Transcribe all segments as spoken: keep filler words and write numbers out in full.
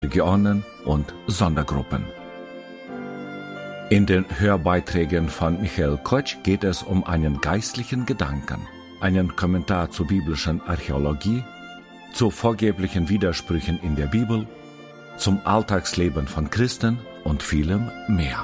Religionen und Sondergruppen. In den Hörbeiträgen von Michael Kotsch geht es um einen geistlichen Gedanken, einen Kommentar zur biblischen Archäologie, zu vorgeblichen Widersprüchen in der Bibel, zum Alltagsleben von Christen und vielem mehr.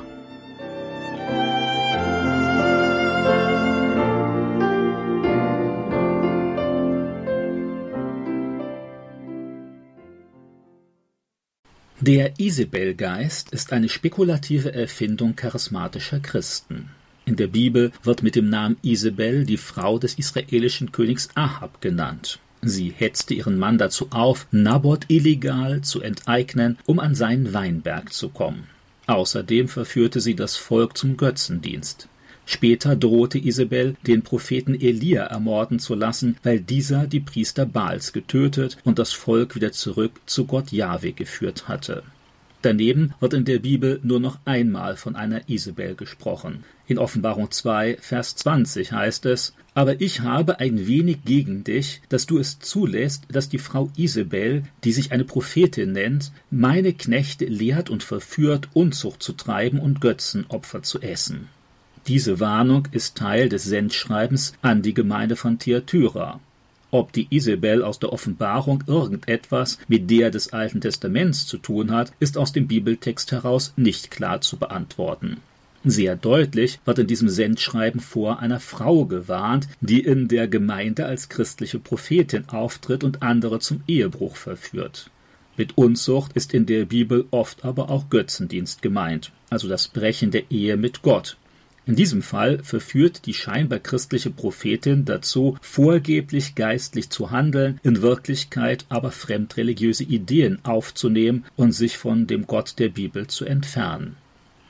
Der Isabelgeist ist eine spekulative Erfindung charismatischer Christen. In der Bibel wird mit dem Namen Isabel die Frau des israelischen Königs Ahab genannt. Sie hetzte ihren Mann dazu auf, Naboth illegal zu enteignen, um an seinen Weinberg zu kommen. Außerdem verführte sie das Volk zum Götzendienst. Später drohte Isabel, den Propheten Elia ermorden zu lassen, weil dieser die Priester Baals getötet und das Volk wieder zurück zu Gott Jahwe geführt hatte. Daneben wird in der Bibel nur noch einmal von einer Isabel gesprochen. In Offenbarung zwei, Vers zwanzig heißt es: Aber ich habe ein wenig gegen dich, dass du es zulässt, dass die Frau Isabel, die sich eine Prophetin nennt, meine Knechte lehrt und verführt, Unzucht zu treiben und Götzenopfer zu essen. Diese Warnung ist Teil des Sendschreibens an die Gemeinde von Thyatira. Ob die Isabel aus der Offenbarung irgendetwas mit der des Alten Testaments zu tun hat, ist aus dem Bibeltext heraus nicht klar zu beantworten. Sehr deutlich wird in diesem Sendschreiben vor einer Frau gewarnt, die in der Gemeinde als christliche Prophetin auftritt und andere zum Ehebruch verführt. Mit Unzucht ist in der Bibel oft aber auch Götzendienst gemeint, also das Brechen der Ehe mit Gott. In diesem Fall verführt die scheinbar christliche Prophetin dazu, vorgeblich geistlich zu handeln, in Wirklichkeit aber fremdreligiöse Ideen aufzunehmen und sich von dem Gott der Bibel zu entfernen.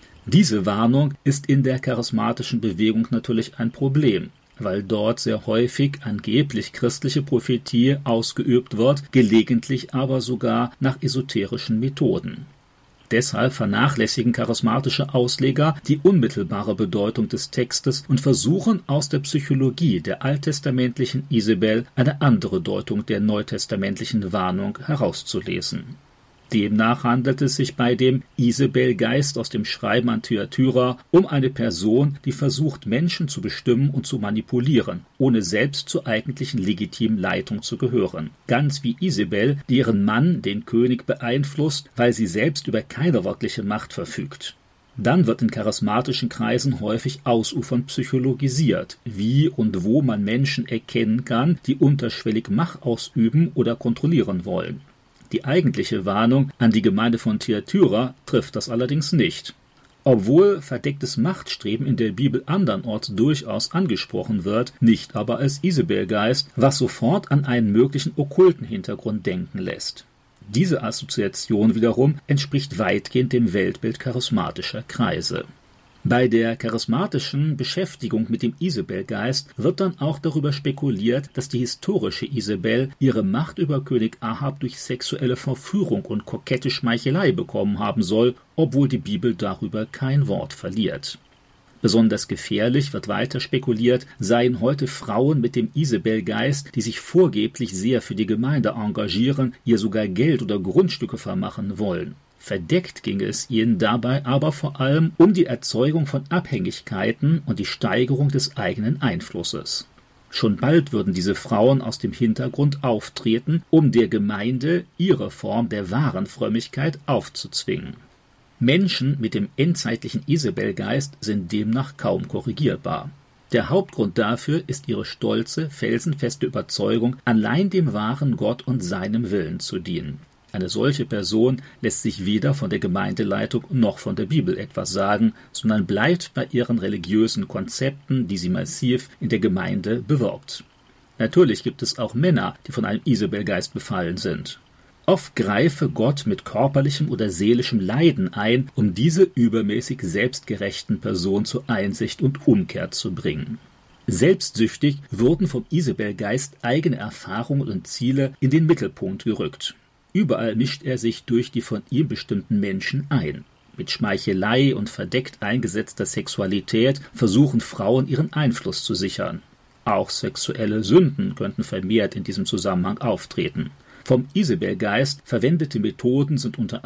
Diese Warnung ist in der charismatischen Bewegung natürlich ein Problem, weil dort sehr häufig angeblich christliche Prophetie ausgeübt wird, gelegentlich aber sogar nach esoterischen Methoden. Deshalb vernachlässigen charismatische Ausleger die unmittelbare Bedeutung des Textes und versuchen aus der Psychologie der alttestamentlichen Isabel eine andere Deutung der neutestamentlichen Warnung herauszulesen. Demnach handelt es sich bei dem Isabelgeist aus dem Schreiben an Thyatira um eine Person, die versucht, Menschen zu bestimmen und zu manipulieren, ohne selbst zur eigentlichen legitimen Leitung zu gehören. Ganz wie Isabel, die ihren Mann, den König, beeinflusst, weil sie selbst über keine wirkliche Macht verfügt. Dann wird in charismatischen Kreisen häufig ausufernd psychologisiert, wie und wo man Menschen erkennen kann, die unterschwellig Macht ausüben oder kontrollieren wollen. Die eigentliche Warnung an die Gemeinde von Thyatira trifft das allerdings nicht. Obwohl verdecktes Machtstreben in der Bibel andernorts durchaus angesprochen wird, nicht aber als Isabelgeist, was sofort an einen möglichen okkulten Hintergrund denken lässt. Diese Assoziation wiederum entspricht weitgehend dem Weltbild charismatischer Kreise. Bei der charismatischen Beschäftigung mit dem Isabelgeist wird dann auch darüber spekuliert, dass die historische Isabel ihre Macht über König Ahab durch sexuelle Verführung und kokette Schmeichelei bekommen haben soll, obwohl die Bibel darüber kein Wort verliert. Besonders gefährlich, wird weiter spekuliert, seien heute Frauen mit dem Isabelgeist, die sich vorgeblich sehr für die Gemeinde engagieren, ihr sogar Geld oder Grundstücke vermachen wollen. Verdeckt ginge es ihnen dabei aber vor allem um die Erzeugung von Abhängigkeiten und die Steigerung des eigenen Einflusses. Schon bald würden diese Frauen aus dem Hintergrund auftreten, um der Gemeinde ihre Form der wahren Frömmigkeit aufzuzwingen. Menschen mit dem endzeitlichen Isabelgeist sind demnach kaum korrigierbar. Der Hauptgrund dafür ist ihre stolze, felsenfeste Überzeugung, allein dem wahren Gott und seinem Willen zu dienen. Eine solche Person lässt sich weder von der Gemeindeleitung noch von der Bibel etwas sagen, sondern bleibt bei ihren religiösen Konzepten, die sie massiv in der Gemeinde bewirbt. Natürlich gibt es auch Männer, die von einem Isabelgeist befallen sind. Oft greife Gott mit körperlichem oder seelischem Leiden ein, um diese übermäßig selbstgerechten Personen zur Einsicht und Umkehr zu bringen. Selbstsüchtig wurden vom Isabelgeist eigene Erfahrungen und Ziele in den Mittelpunkt gerückt. Überall mischt er sich durch die von ihm bestimmten Menschen ein. Mit Schmeichelei und verdeckt eingesetzter Sexualität versuchen Frauen ihren Einfluss zu sichern. Auch sexuelle Sünden könnten vermehrt in diesem Zusammenhang auftreten. Vom Isabelgeist verwendete Methoden sind unter